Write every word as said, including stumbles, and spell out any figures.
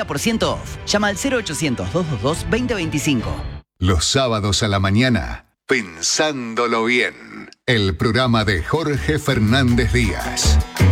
por ciento off. Llama al cero ochocientos, doscientos veintidós, veinte veinticinco. Los sábados a la mañana, Pensándolo Bien, el programa de Jorge Fernández Díaz.